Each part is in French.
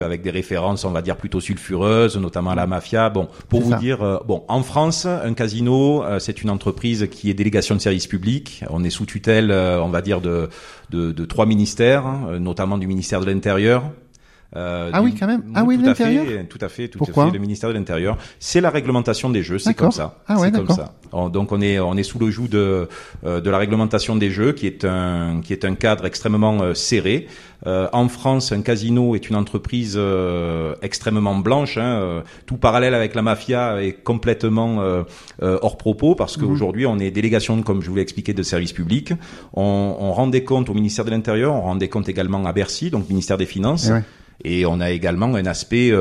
avec des références, on va dire, plutôt sulfureuses, notamment à la mafia. Bon, pour vous dire, en France, un casino, c'est une entreprise qui est délégation de service public. On est sous tutelle, on va dire, de 3 ministères, notamment du ministère de l'Intérieur. Oui, quand même. Oui, l'Intérieur. Tout à fait. Pourquoi ? Le ministère de l'Intérieur. C'est la réglementation des jeux, c'est d'accord. Comme ça. C'est d'accord. Comme ça. Donc on est sous le joug de la réglementation des jeux, qui est un cadre extrêmement serré. En France, un casino est une entreprise extrêmement blanche. Tout parallèle avec la mafia est complètement hors propos, parce qu'aujourd'hui, on est délégation, comme je vous l'ai expliqué, de service public. On rend des comptes au ministère de l'Intérieur, on rend des comptes également à Bercy, donc ministère des Finances. Et on a également un aspect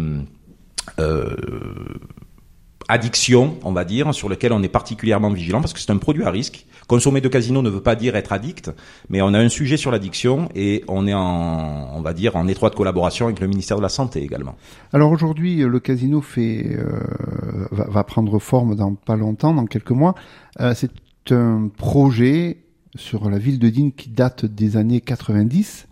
addiction, on va dire, sur lequel on est particulièrement vigilant, parce que c'est un produit à risque. Consommer de casino ne veut pas dire être addict, mais on a un sujet sur l'addiction et on est en étroite collaboration avec le ministère de la Santé également. Alors aujourd'hui, le casino va prendre forme dans pas longtemps, dans quelques mois. C'est un projet sur la ville de Digne qui date des années 90.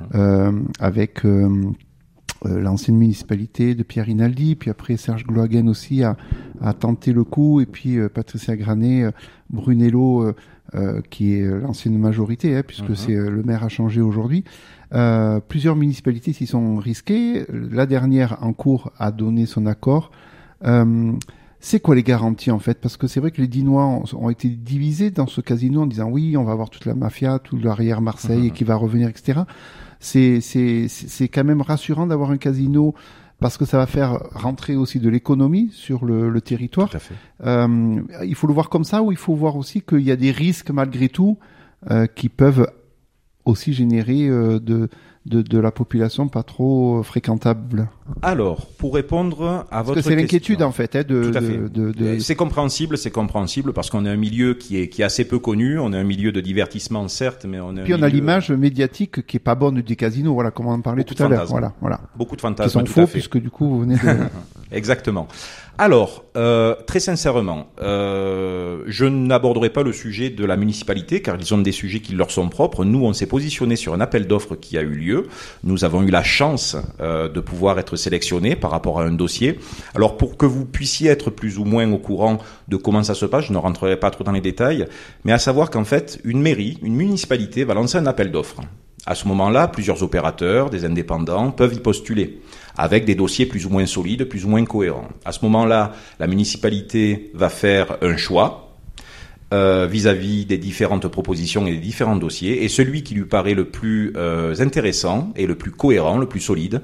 Avec l'ancienne municipalité de Pierre Rinaldi, puis après Serge Glohagen aussi a tenté le coup, et puis Patricia Granet, Brunello, qui est l'ancienne majorité, puisque c'est le maire a changé aujourd'hui. Plusieurs municipalités s'y sont risquées. La dernière en cours a donné son accord. C'est quoi les garanties en fait ? Parce que c'est vrai que les Dinois ont été divisés dans ce casino en disant oui, on va avoir toute la mafia, tout l'arrière Marseille qui va revenir, etc. C'est quand même rassurant d'avoir un casino parce que ça va faire rentrer aussi de l'économie sur le territoire. Tout à fait. Il faut le voir comme ça, ou il faut voir aussi qu'il y a des risques malgré tout qui peuvent aussi générer de la population pas trop fréquentable. Alors, pour répondre à votre question... Parce que c'est l'inquiétude, en fait. Tout à fait. C'est compréhensible parce qu'on a un milieu qui est assez peu connu. On a un milieu de divertissement, certes, mais on a Puis on a l'image médiatique qui est pas bonne des casinos, voilà, comme on en parlait tout à l'heure. Voilà. Beaucoup de fantasmes, qui sont faux, puisque du coup, vous venez de... Exactement. Alors, très sincèrement, je n'aborderai pas le sujet de la municipalité, car ils ont des sujets qui leur sont propres. Nous, on s'est positionné sur un appel d'offres qui a eu lieu. Nous avons eu la chance de pouvoir être sélectionnés par rapport à un dossier. Alors, pour que vous puissiez être plus ou moins au courant de comment ça se passe, je ne rentrerai pas trop dans les détails, mais à savoir qu'en fait, une municipalité va lancer un appel d'offres. À ce moment-là, plusieurs opérateurs, des indépendants, peuvent y postuler, avec des dossiers plus ou moins solides, plus ou moins cohérents. À ce moment-là, la municipalité va faire un choix vis-à-vis des différentes propositions et des différents dossiers, et celui qui lui paraît le plus intéressant et le plus cohérent, le plus solide,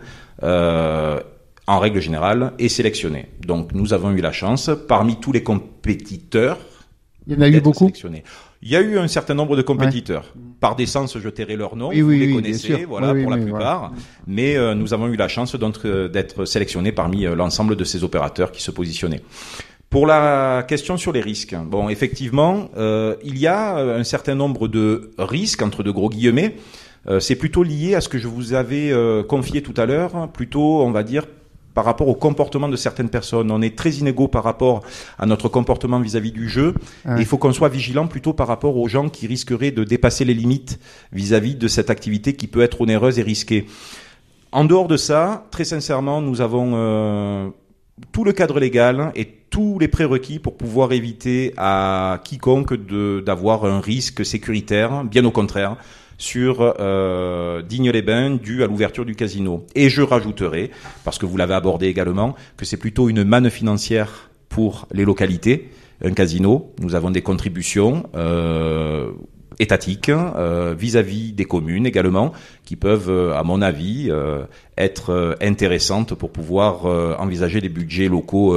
en règle générale, est sélectionné. Donc nous avons eu la chance, parmi tous les compétiteurs, il y en a eu beaucoup. Il y a eu un certain nombre de compétiteurs. Ouais. Par décence, je tairai leur nom. Vous les connaissez, pour la plupart. Voilà. Mais nous avons eu la chance d'être sélectionnés parmi l'ensemble de ces opérateurs qui se positionnaient. Pour la question sur les risques, bon, effectivement, il y a un certain nombre de risques, entre de gros guillemets. C'est plutôt lié à ce que je vous avais confié tout à l'heure, plutôt, on va dire, par rapport au comportement de certaines personnes. On est très inégaux par rapport à notre comportement vis-à-vis du jeu. Ouais. Et il faut qu'on soit vigilant plutôt par rapport aux gens qui risqueraient de dépasser les limites vis-à-vis de cette activité qui peut être onéreuse et risquée. En dehors de ça, très sincèrement, nous avons tout le cadre légal et tous les prérequis pour pouvoir éviter à quiconque d'avoir un risque sécuritaire, bien au contraire, sur Digne-les-Bains dû à l'ouverture du casino. Et je rajouterai, parce que vous l'avez abordé également, que c'est plutôt une manne financière pour les localités. Un casino, nous avons des contributions étatiques vis-à-vis des communes également, qui peuvent, à mon avis, être intéressantes pour pouvoir envisager des budgets locaux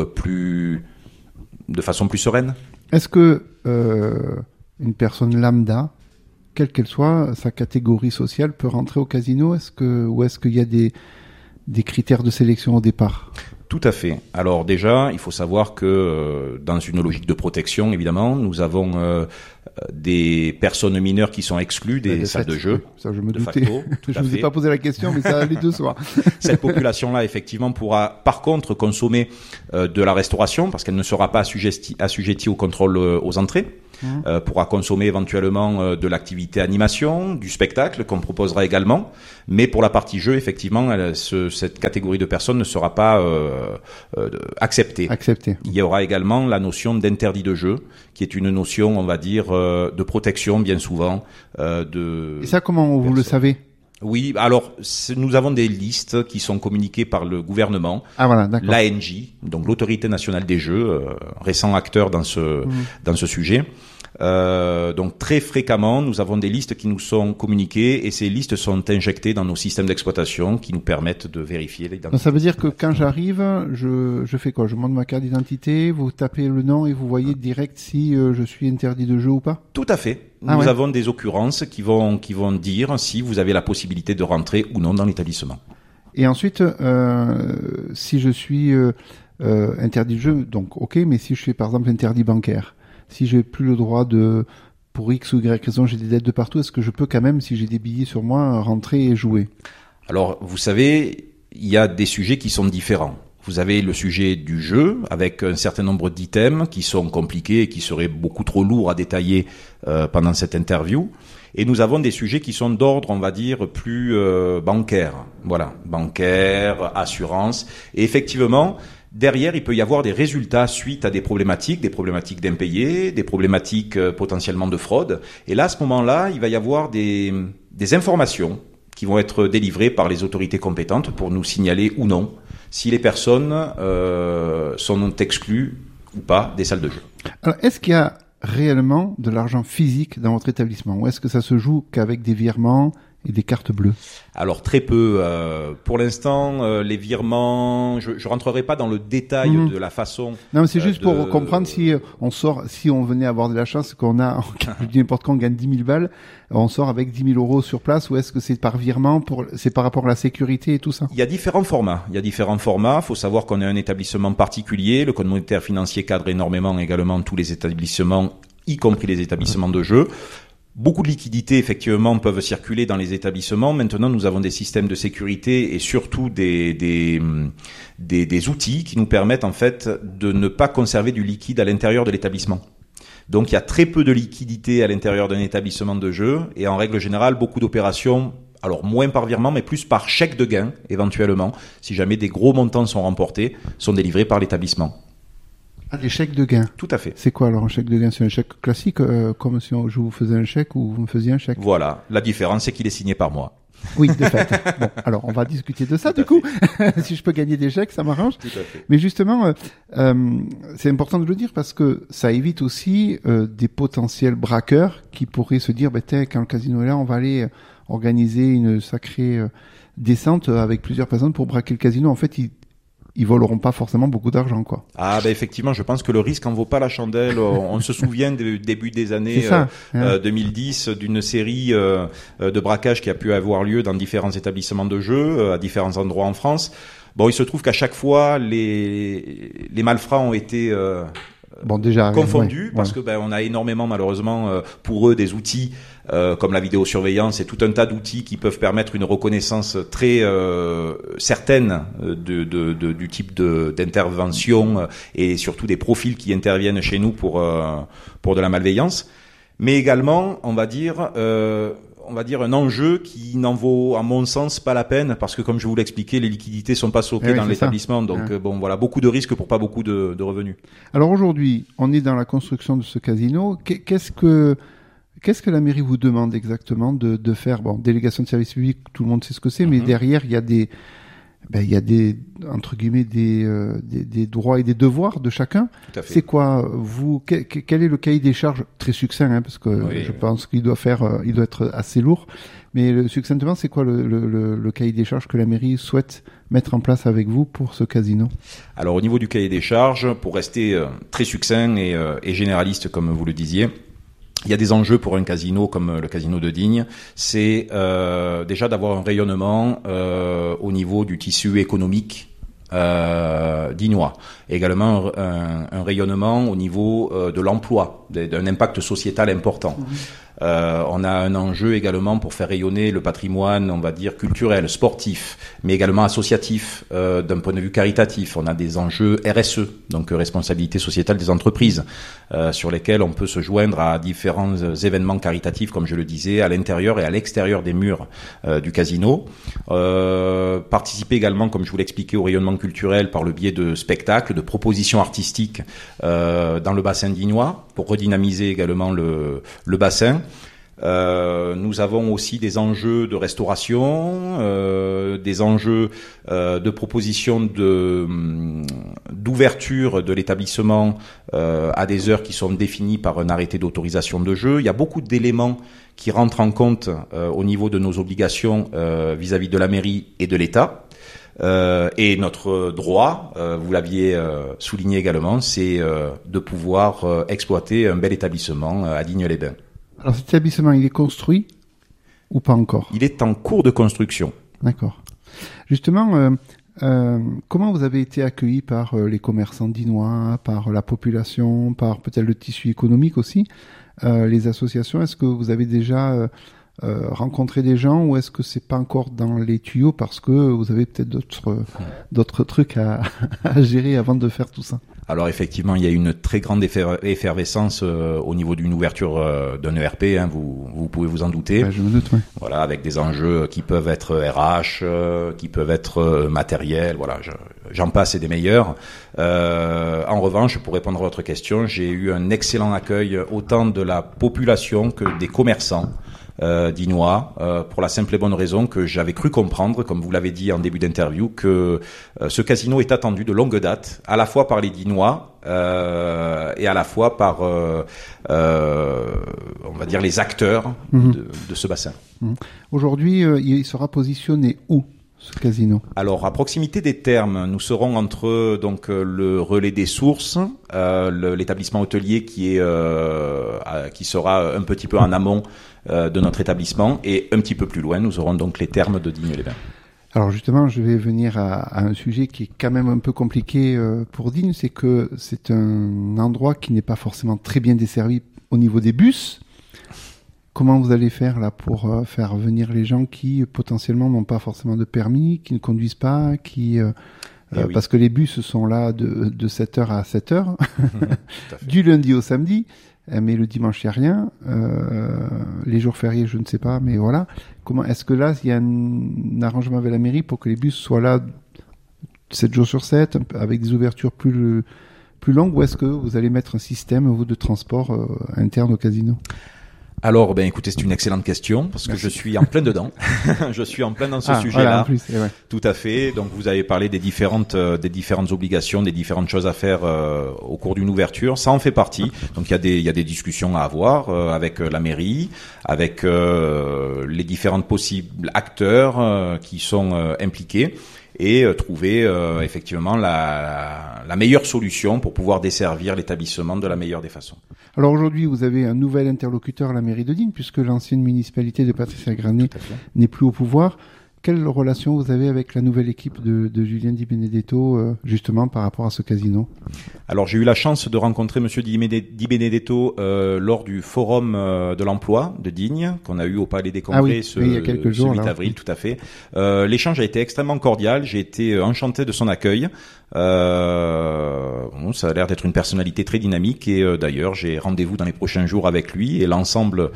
de façon plus sereine. Est-ce que une personne lambda, quelle qu'elle soit sa catégorie sociale, peut rentrer au casino ? Ou est-ce qu'il y a des critères de sélection au départ ? Tout à fait. Alors déjà, il faut savoir que dans une logique de protection, évidemment, nous avons des personnes mineures qui sont exclues des salles de jeu. Ça, je me doutais. Je vous ai pas posé la question, mais ça allait de soi. Cette population-là, effectivement, pourra par contre consommer de la restauration parce qu'elle ne sera pas assujettie au contrôle aux entrées. Pourra consommer éventuellement de l'activité animation, du spectacle qu'on proposera également, mais pour la partie jeu, effectivement, cette catégorie de personnes ne sera pas acceptée. Il y aura également la notion d'interdit de jeu, qui est une notion, on va dire, de protection bien souvent. Et ça, comment vous le savez ? Oui, alors nous avons des listes qui sont communiquées par le gouvernement, l'ANJ, donc l'Autorité nationale des jeux, récent acteur dans ce sujet. Donc très fréquemment, nous avons des listes qui nous sont communiquées et ces listes sont injectées dans nos systèmes d'exploitation qui nous permettent de vérifier l'identité. Donc ça veut dire que quand j'arrive, je fais quoi ? Je montre ma carte d'identité, vous tapez le nom et vous voyez direct si je suis interdit de jeu ou pas ? Tout à fait. Nous avons des occurrences qui vont dire si vous avez la possibilité de rentrer ou non dans l'établissement. Et ensuite, si je suis interdit de jeu, donc ok, mais si je suis par exemple interdit bancaire, si j'ai plus le droit pour X ou Y raison, j'ai des dettes de partout, est-ce que je peux quand même, si j'ai des billets sur moi, rentrer et jouer ? Alors, vous savez, il y a des sujets qui sont différents. Vous avez le sujet du jeu, avec un certain nombre d'items qui sont compliqués et qui seraient beaucoup trop lourds à détailler pendant cette interview. Et nous avons des sujets qui sont d'ordre, on va dire, plus bancaire. Voilà, bancaire, assurance. Et effectivement, derrière, il peut y avoir des résultats suite à des problématiques d'impayés, des problématiques potentiellement de fraude. Et là, à ce moment-là, il va y avoir des informations qui vont être délivrées par les autorités compétentes pour nous signaler ou non si les personnes sont exclues ou pas des salles de jeu. Alors, est-ce qu'il y a réellement de l'argent physique dans votre établissement ou est-ce que ça se joue qu'avec des virements et des cartes bleues? Alors très peu. Pour l'instant, les virements, je rentrerai pas dans le détail de la façon. Non, mais c'est juste pour comprendre si on venait avoir de la chance, je dis n'importe quoi, on gagne 10 000 balles, on sort avec 10 000 euros sur place, ou est-ce que c'est par virement, c'est par rapport à la sécurité et tout ça? Il y a différents formats. Faut savoir qu'on est un établissement particulier. Le Code monétaire financier cadre énormément également tous les établissements, y compris les établissements de jeu. Beaucoup de liquidités, effectivement, peuvent circuler dans les établissements. Maintenant, nous avons des systèmes de sécurité et surtout des outils qui nous permettent, en fait, de ne pas conserver du liquide à l'intérieur de l'établissement. Donc, il y a très peu de liquidité à l'intérieur d'un établissement de jeu et en règle générale, beaucoup d'opérations, alors moins par virement, mais plus par chèque de gain, éventuellement, si jamais des gros montants sont remportés, sont délivrés par l'établissement. Ah, des chèques de gain. Tout à fait. C'est quoi alors un chèque de gain? C'est un chèque classique, comme si je vous faisais un chèque ou vous me faisiez un chèque? Voilà. La différence, c'est qu'il est signé par moi. Oui, de fait. Bon, alors on va discuter de ça du coup. Si je peux gagner des chèques, ça m'arrange. Tout à fait. Mais justement, c'est important de le dire parce que ça évite aussi des potentiels braqueurs qui pourraient se dire, quand le casino est là, on va aller organiser une sacrée descente avec plusieurs personnes pour braquer le casino. En fait, ils voleront pas forcément beaucoup d'argent, quoi. Ah, effectivement, je pense que le risque en vaut pas la chandelle. On se souvient du début des années 2010 d'une série de braquages qui a pu avoir lieu dans différents établissements de jeu à différents endroits en France. Bon, il se trouve qu'à chaque fois les malfrats ont été déjà confondus parce que on a énormément malheureusement pour eux des outils comme la vidéosurveillance et tout un tas d'outils qui peuvent permettre une reconnaissance très certaine du type d'intervention et surtout des profils qui interviennent chez nous pour de la malveillance, mais également on va dire un enjeu qui n'en vaut, à mon sens, pas la peine, parce que comme je vous l'expliquais, les liquidités sont pas stockées dans l'établissement, donc beaucoup de risques pour pas beaucoup de revenus. Alors aujourd'hui, on est dans la construction de ce casino. Qu'est-ce que la mairie vous demande exactement de faire? Bon, délégation de service public, tout le monde sait ce que c'est, mais derrière, il y a des entre guillemets des droits et des devoirs de chacun. C'est quoi quel est le cahier des charges très succinct, parce que je pense qu'il doit être assez lourd, mais succinctement, c'est quoi le cahier des charges que la mairie souhaite mettre en place avec vous pour ce casino? Alors au niveau du cahier des charges, pour rester très succinct et généraliste comme vous le disiez, il y a des enjeux pour un casino comme le casino de Digne, c'est déjà d'avoir un rayonnement au niveau du tissu économique dignois, également un rayonnement au niveau de l'emploi d'un impact sociétal important. On a un enjeu également pour faire rayonner le patrimoine, on va dire, culturel, sportif, mais également associatif, d'un point de vue caritatif. On a des enjeux RSE, donc responsabilité sociétale des entreprises, sur lesquels on peut se joindre à différents événements caritatifs, comme je le disais, à l'intérieur et à l'extérieur des murs du casino. Participer également, comme je vous l'expliquais, au rayonnement culturel par le biais de spectacles, de propositions artistiques dans le bassin dignois, pour redynamiser également le bassin. Nous avons aussi des enjeux de restauration, des enjeux de proposition d'ouverture de l'établissement à des heures qui sont définies par un arrêté d'autorisation de jeu. Il y a beaucoup d'éléments qui rentrent en compte au niveau de nos obligations vis-à-vis de la mairie et de l'État. Et notre droit, vous l'aviez souligné également, c'est de pouvoir exploiter un bel établissement à Digne-les-Bains. Alors cet établissement, il est construit ou pas encore? Il est en cours de construction. D'accord. Justement, comment vous avez été accueillis par les commerçants dinois, par la population, par peut-être le tissu économique aussi, les associations? Est-ce que vous avez déjà rencontré des gens ou est-ce que c'est pas encore dans les tuyaux parce que vous avez peut-être d'autres trucs à gérer avant de faire tout ça? Alors effectivement, il y a une très grande effervescence au niveau d'une ouverture d'un ERP, hein, vous pouvez vous en douter. Ouais, je me doute, oui. Voilà, avec des enjeux qui peuvent être RH, qui peuvent être matériels, voilà, j'en passe et des meilleurs. En revanche, pour répondre à votre question, j'ai eu un excellent accueil autant de la population que des commerçants dinois, pour la simple et bonne raison que j'avais cru comprendre, comme vous l'avez dit en début d'interview, que ce casino est attendu de longue date, à la fois par les Dinois et à la fois par, on va dire, les acteurs de ce bassin. Aujourd'hui, il sera positionné où, ce casino? Alors, à proximité des thermes, nous serons entre donc le relais des sources, l'établissement hôtelier qui sera un petit peu en amont de notre établissement, et un petit peu plus loin, nous aurons donc les thermes de Digne-les-Bains. Alors justement, je vais venir à un sujet qui est quand même un peu compliqué pour Digne, c'est que c'est un endroit qui n'est pas forcément très bien desservi au niveau des bus. Comment vous allez faire là pour faire venir les gens qui potentiellement n'ont pas forcément de permis, qui ne conduisent pas, qui oui. Parce que les bus sont là de 7h à 7h, du lundi au samedi, mais le dimanche il n'y a rien, les jours fériés je ne sais pas, mais voilà. Comment est-ce que là il y a un arrangement avec la mairie pour que les bus soient là 7 jours sur 7, avec des ouvertures plus longues, ou est-ce que vous allez mettre un système vous de transport interne au casino? Alors, ben écoutez, c'est une excellente question parce que je suis en plein dedans. Je suis en plein dans ce sujet-là. Voilà, en plus, ouais. Tout à fait. Donc, vous avez parlé des différentes obligations, des différentes choses à faire au cours d'une ouverture. Ça en fait partie. Donc, il y a des discussions à avoir avec la mairie, avec les différents possibles acteurs qui sont impliqués. Et trouver effectivement la meilleure solution pour pouvoir desservir l'établissement de la meilleure des façons. Alors aujourd'hui, vous avez un nouvel interlocuteur à la mairie de Digne, puisque l'ancienne municipalité de Patricia Granet n'est plus au pouvoir. Quelle relation vous avez avec la nouvelle équipe de Julien Di Benedetto, justement par rapport à ce casino? Alors j'ai eu la chance de rencontrer Monsieur Di Benedetto lors du forum de l'emploi de Digne qu'on a eu au Palais des Congrès il y a quelques jours, 8 avril, tout à fait. L'échange a été extrêmement cordial, j'ai été enchanté de son accueil. Ça a l'air d'être une personnalité très dynamique et d'ailleurs j'ai rendez-vous dans les prochains jours avec lui et l'ensemble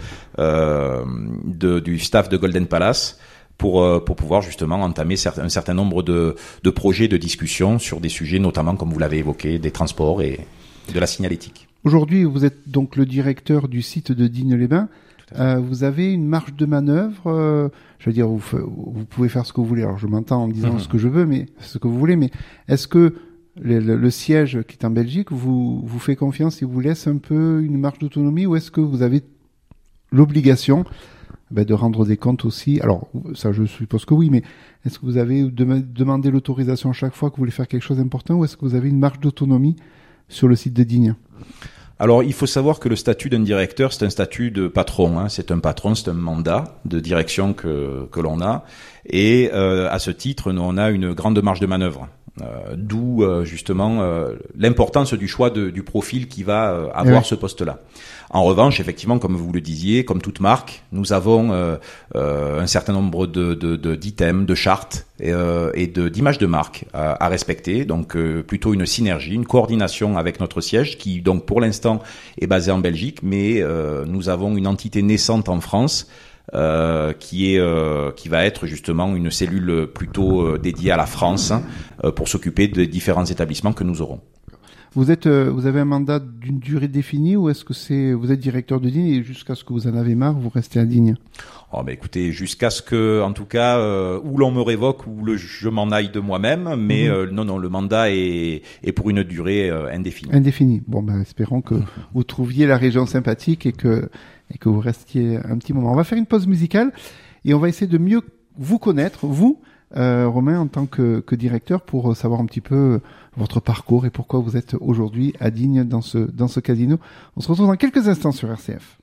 du staff de Golden Palace pour pouvoir justement entamer un certain nombre de projets de discussion sur des sujets notamment, comme vous l'avez évoqué, des transports et de la signalétique. Aujourd'hui, vous êtes donc le directeur du site de Digne-les-Bains. Vous avez une marge de manœuvre, je veux dire, vous pouvez faire ce que vous voulez. Alors je m'entends en disant ce que je veux, mais ce que vous voulez, mais est-ce que le siège qui est en Belgique vous fait confiance et vous laisse un peu une marge d'autonomie, ou est-ce que vous avez l'obligation de rendre des comptes aussi? Alors, ça, je suppose que oui, mais est-ce que vous avez demandé l'autorisation chaque fois que vous voulez faire quelque chose d'important, ou est-ce que vous avez une marge d'autonomie sur le site de Digne? Alors, il faut savoir que le statut d'un directeur, c'est un statut de patron. Hein. C'est un patron, c'est un mandat de direction que l'on a. Et à ce titre, nous, on a une grande marge de manœuvre. D'où justement l'importance du choix du profil qui va avoir ce poste-là. En revanche, effectivement, comme vous le disiez, comme toute marque, nous avons un certain nombre d'items, de chartes et d'images de marque à respecter. Donc plutôt une synergie, une coordination avec notre siège qui donc pour l'instant est basé en Belgique, mais nous avons une entité naissante en France. Qui va être justement une cellule plutôt dédiée à la France pour s'occuper des différents établissements que nous aurons. Vous avez un mandat d'une durée définie ou est-ce que vous êtes directeur de Digne et jusqu'à ce que vous en avez marre, vous restez à Digne? Oh, ben écoutez, jusqu'à ce que, en tout cas, ou l'on me révoque ou je m'en aille de moi-même, mais non, le mandat est pour une durée indéfinie. Indéfinie. Bon, ben espérons que vous trouviez la région sympathique et que vous restiez un petit moment. On va faire une pause musicale et on va essayer de mieux vous connaître, vous, Romain, en tant que directeur, pour savoir un petit peu votre parcours et pourquoi vous êtes aujourd'hui à Digne dans ce casino. On se retrouve dans quelques instants sur RCF.